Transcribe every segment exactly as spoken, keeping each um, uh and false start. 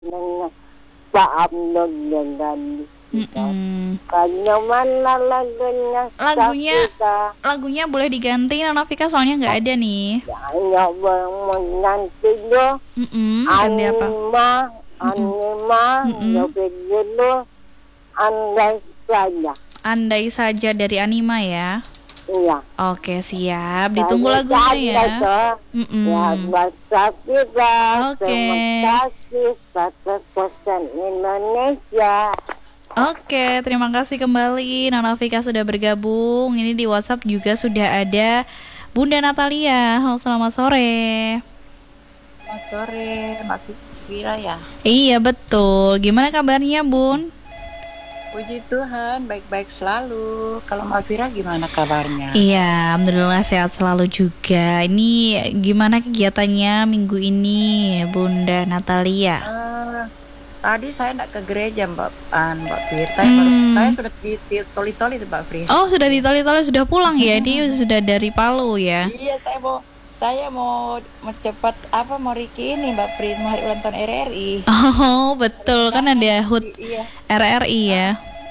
Pak Amnon dengan Mm-mm. Kanya mana lagunya Lagunya Safira. lagunya boleh diganti Nana Fika soalnya nggak ada nih. Hanya menanti lo Mm-mm, ganti apa? Anima Anima Mm-mm. Nyopet dulu Andai saja. Andai saja dari Anima ya. Iya. Oke siap, ditunggu lagunya ya. Mm-mm. Ya, buat Safira. Oke. Terima kasih satu persen Indonesia. Oke, terima kasih kembali Nana Fika sudah bergabung. Ini di WhatsApp juga sudah ada Bunda Natalia. Halo, selamat sore. Selamat sore, Mbak Fira ya. Iya betul. Gimana kabarnya Bun? Puji Tuhan, baik-baik selalu. Kalau Mbak Fira gimana kabarnya? Iya, alhamdulillah sehat selalu juga. Ini gimana kegiatannya minggu ini, Bunda Natalia? Uh, tadi saya nak ke gereja Mbak An, Mbak Fira. Tapi Hmm. baru saya sudah di di- toli-toli tuh Mbak Fira. Oh, sudah ditoli-toli, sudah pulang ya? Ini sudah dari Palu ya? Iya, saya mau saya mau mencepat apa mau Riki ini Mbak Fris mau hari ulang tahun R R I. Oh, betul. Kan ada H U T Iya, R R I ya?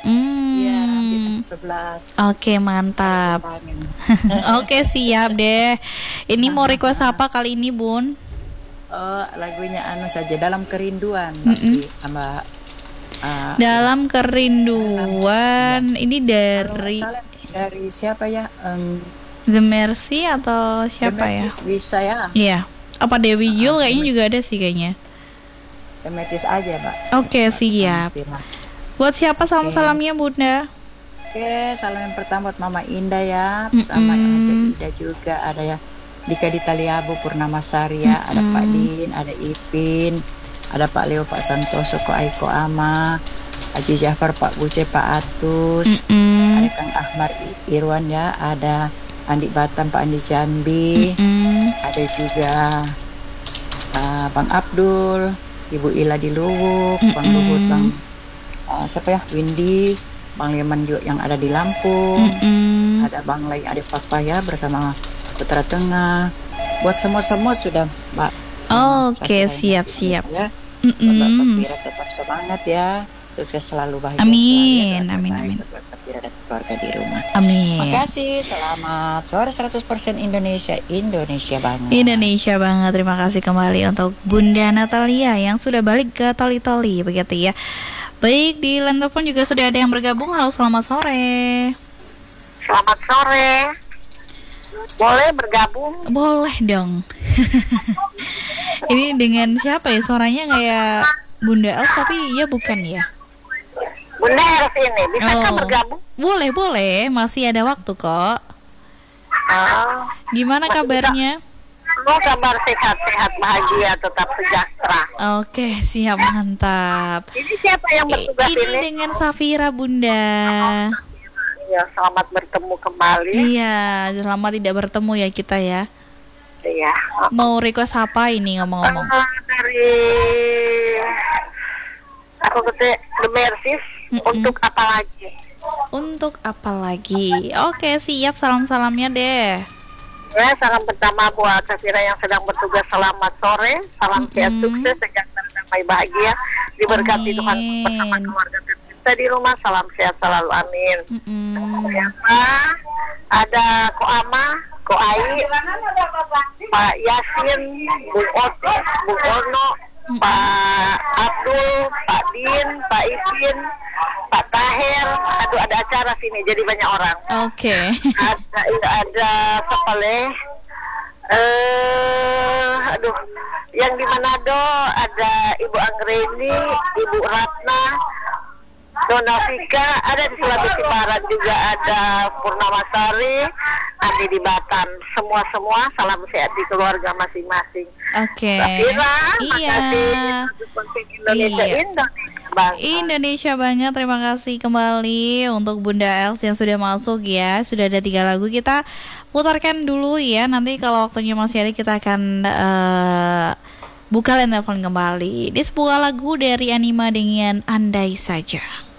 iya di Hmm. tanggal sebelas. Oke, mantap. Kemarin. Oke, siap deh. Ini mau request apa kali ini, Bun? Oh, lagunya anu saja dalam kerinduan Mbak Mm-mm. Fri, Mbak. Uh, Dalam kerinduan. Ini Kalau nggak dari salah dari siapa ya? Um, The Mercy atau siapa ya? Demetrius bisa ya. Iya. Apa Dewi Yul Ah, kayaknya Demet- juga ada sih kayaknya. Demetrius aja, Mbak. Oke, siap. Fira. Buat siapa salam-salamnya, Bunda? Oke, salam yang pertama buat Mama Indah ya, bersama yang ngajak Ida juga ada ya. Dika di Taliabu Purnama Sari ya, ada Pak Din, ada Ipin, ada Pak Leo, Pak Santoso, Ko Aiko Ama, Haji Jafar, Pak Buce, Pak Atus, Mm-mm. ada Kang Ahmad I- Irwan ya, ada Andi Batam, Pak Andi Jambi, Mm-mm. ada juga uh, Bang Abdul, Ibu Ila di Luwuk, Bang Mm-mm. Luhut, Bang uh, siapa ya, Windy, Bang Leman juga yang ada di Lampung, Mm-mm. ada Bang Lai, ada Papa ya bersama Putra Tengah. Buat semua-semua sudah Mbak. Oke, siap-siap. Ya. Mbak Mm-mm. Safira tetap semangat ya. Sukses selalu, bahagia Amin, selalu. Ya, doa amin, terbaik amin. buat Mbak Safira dan keluarga di rumah. Amin. Makasih, selamat sore seratus persen Indonesia, Indonesia banget. Indonesia banget. Terima kasih kembali untuk Bunda Natalia yang sudah balik ke Toli-Toli begitu ya. Baik, di line telepon juga sudah ada yang bergabung. Halo, selamat sore. Selamat sore. Boleh bergabung? Boleh dong. Ini dengan siapa ya? Suaranya kayak Bunda Els tapi ya bukan ya. Bunda harus ini, bisakah Oh. bergabung? Boleh, boleh. Masih ada waktu kok. Ah, Gimana kabarnya? mau kabar sehat-sehat, bahagia, tetap sejahtera. Oke, siap, mantap. Ini siapa yang I- bertugas Ini ini? dengan Safira, Bunda. Ya, selamat bertemu kembali. Iya, lama tidak bertemu ya kita ya. Iya. Mau request apa ini ngomong-ngomong? Ah, dari aku kata The Mercies, Mm-mm. untuk apa lagi? Untuk apa lagi? Oke, siap, salam-salamnya deh. Ya, salam pertama buat Safira yang sedang bertugas, selamat sore, salam sehat, Mm-mm. sukses, sejahtera, damai, bahagia, diberkati Amin. Tuhan bersama keluarga tercinta di rumah, salam sehat selalu, amin. Mm-mm. Ternyata ada Ko Ama, Ko Ai, Pak Yasin, Bung Otis, Bung Ono, Pak Abdul, Pak Din, Pak Ipin, Pak Taher. Aduh, ada acara sini jadi banyak orang. Oke. Ada ada sepele. Eh, aduh, yang di Manado ada Ibu Anggreni, Ibu Ratna, Dona Vika, ada di Sulawesi Barat juga ada Purnamasari, ada di Batam. Semua-semua salam sehat di keluarga masing-masing. Oke. Safira, Iya. makasih. Indonesia, Iya. Indonesia bangsa. Indonesia banget, terima kasih kembali untuk Bunda Els yang sudah masuk ya. Sudah ada tiga lagu, kita putarkan dulu ya. Nanti kalau waktunya masih ada kita akan uh, buka line telepon kembali. Ini sebuah lagu dari Anima dengan Andai Saja.